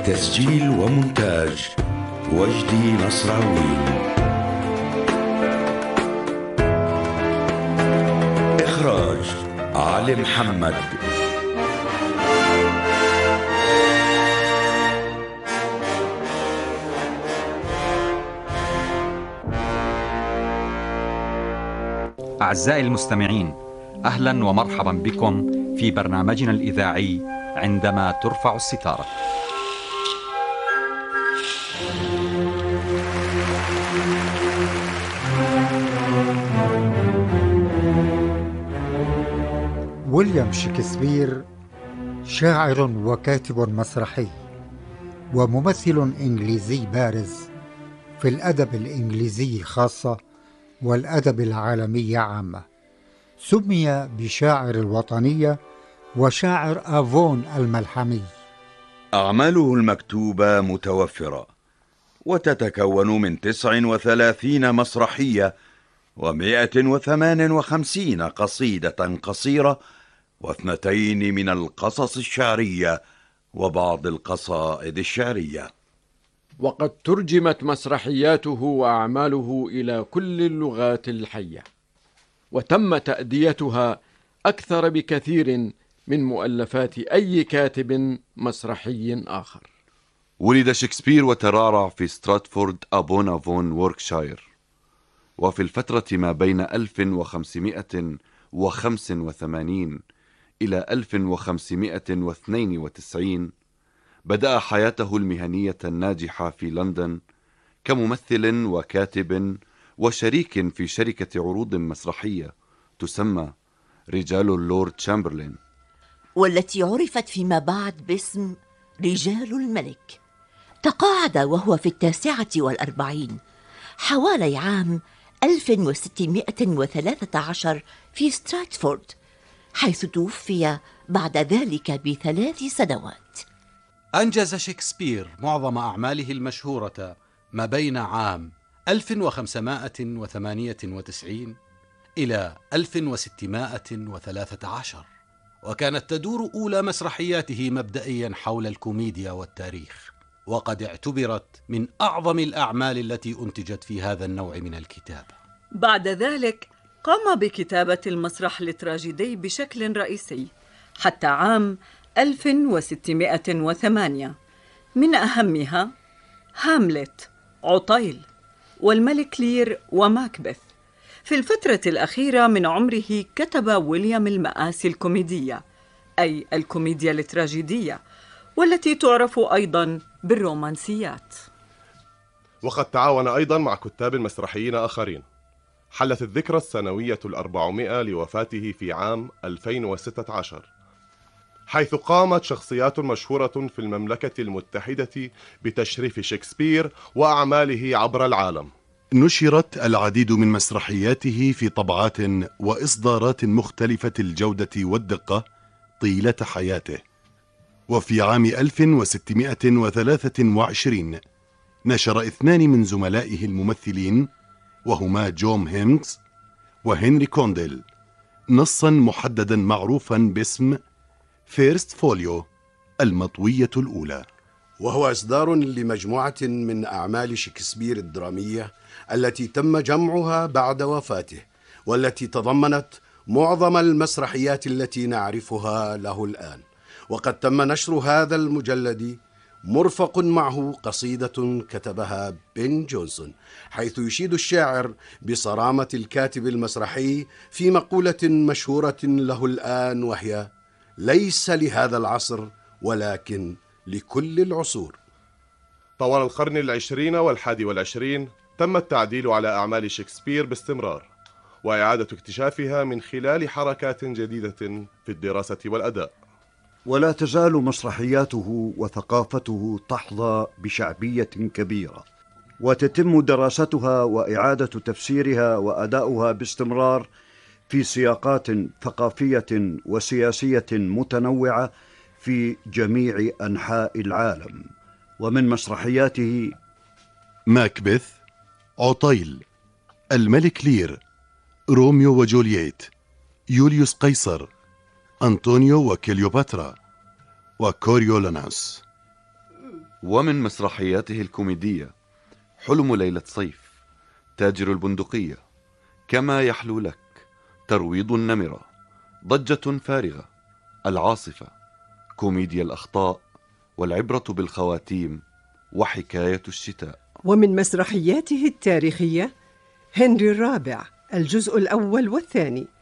تسجيل ومونتاج وجدي نصراوي. إخراج علي محمد. أعزائي المستمعين، أهلا ومرحبا بكم في برنامجنا الإذاعي عندما ترفع الستارة. ويليام شكسبير شاعر وكاتب مسرحي وممثل إنجليزي بارز في الأدب الإنجليزي خاصة والأدب العالمي عامة. سمي بشاعر الوطنية وشاعر آفون الملحمي. أعماله المكتوبة متوفرة وتتكون من 39 مسرحية و158 قصيدة قصيرة و2 من القصص الشعرية وبعض القصائد الشعرية. وقد ترجمت مسرحياته وأعماله إلى كل اللغات الحية، وتم تأديتها أكثر بكثير من مؤلفات أي كاتب مسرحي آخر. ولد شكسبير وترعرع في ستراتفورد أبون أفون ووركشاير، وفي الفترة ما بين 1585 إلى 1592 بدأ حياته المهنية الناجحة في لندن كممثل وكاتب وشريك في شركة عروض مسرحية تسمى رجال اللورد تشامبرلين، والتي عرفت فيما بعد باسم رجال الملك. تقاعد وهو في 49 حوالي عام 1613 في ستراتفورد، حيث توفي بعد ذلك ب3 سنوات. أنجز شكسبير معظم أعماله المشهورة ما بين عام 1598 إلى 1613، وكانت تدور أولى مسرحياته مبدئيا حول الكوميديا والتاريخ، وقد اعتبرت من أعظم الأعمال التي أنتجت في هذا النوع من الكتابة. بعد ذلك قام بكتابة المسرح التراجيدي بشكل رئيسي حتى عام 1608، من أهمها هاملت، عطيل، والملك لير، وماكبث. في الفترة الأخيرة من عمره كتب ويليام المآسي الكوميدية، أي الكوميديا التراجيدية، والتي تعرف أيضا بالرومانسيات. وقد تعاون أيضا مع كتاب مسرحيين آخرين. حلت الذكرى السنوية 400 لوفاته في عام 2016، حيث قامت شخصيات مشهورة في المملكة المتحدة بتشريف شكسبير وأعماله عبر العالم. نشرت العديد من مسرحياته في طبعات وإصدارات مختلفة الجودة والدقة طيلة حياته. وفي عام 1623 نشر 2 من زملائه الممثلين، وهما جون هيمز وهنري كونديل، نصا محددا معروفا باسم فيرست فوليو، المطوية الأولى، وهو إصدار لمجموعة من أعمال شكسبير الدرامية التي تم جمعها بعد وفاته، والتي تضمنت معظم المسرحيات التي نعرفها له الآن. وقد تم نشر هذا المجلد مرفق معه قصيدة كتبها بن جونسون، حيث يشيد الشاعر بصرامة الكاتب المسرحي في مقولة مشهورة له الآن، وهي: ليس لهذا العصر ولكن لكل العصور. طوال القرن 20 وال21 تم التعديل على أعمال شكسبير باستمرار، وإعادة اكتشافها من خلال حركات جديدة في الدراسة والأداء. ولا تزال مسرحياته وثقافته تحظى بشعبية كبيرة، وتتم دراستها وإعادة تفسيرها وأداؤها باستمرار في سياقات ثقافية وسياسية متنوعة في جميع أنحاء العالم. ومن مسرحياته ماكبث، عطيل، الملك لير، روميو وجولييت، يوليوس قيصر، أنطونيو وكليوباترا، وكوريولانوس. ومن مسرحياته الكوميدية حلم ليلة صيف، تاجر البندقية، كما يحلو لك، ترويض النمرة، ضجة فارغة، العاصفة، كوميديا الأخطاء، والعبرة بالخواتيم، وحكاية الشتاء. ومن مسرحياته التاريخية هنري الرابع الجزء الأول والثاني،